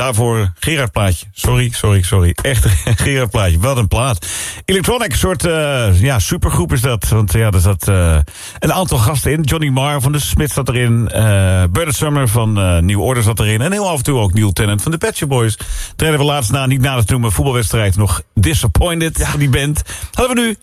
daarvoor Gerard Plaatje. Sorry. Echt Gerard Plaatje. Wat een plaat. Electronic, soort supergroep is dat. Want er zat een aantal gasten in. Johnny Marr van de Smiths zat erin. Bernard Sumner van New Order zat erin. En heel af en toe ook Neil Tennant van de Pet Shop Boys. Treden we laatst niet nader te noemen voetbalwedstrijd nog Disappointed van die band. Hadden we nu